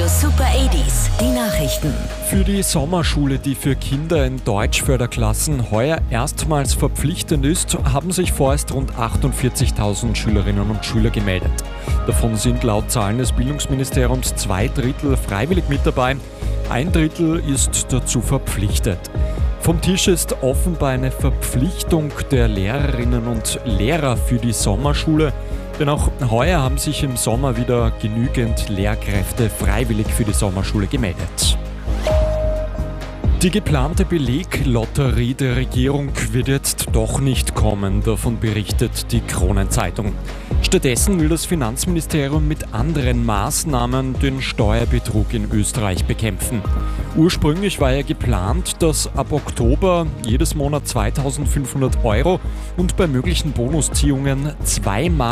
Radio Super 80s, die Nachrichten. Für die Sommerschule, die für Kinder in Deutschförderklassen heuer erstmals verpflichtend ist, haben sich vorerst rund 48.000 Schülerinnen und Schüler gemeldet. Davon sind laut Zahlen des Bildungsministeriums 2/3 freiwillig mit dabei, 1/3 ist dazu verpflichtet. Vom Tisch ist offenbar eine Verpflichtung der Lehrerinnen und Lehrer für die Sommerschule, denn auch heuer haben sich im Sommer wieder genügend Lehrkräfte freiwillig für die Sommerschule gemeldet. Die geplante Beleglotterie der Regierung wird jetzt doch nicht kommen, davon berichtet die Kronenzeitung. Stattdessen will das Finanzministerium mit anderen Maßnahmen den Steuerbetrug in Österreich bekämpfen. Ursprünglich war ja geplant, dass ab Oktober jedes Monat 2.500 € und bei möglichen Bonusziehungen zweimal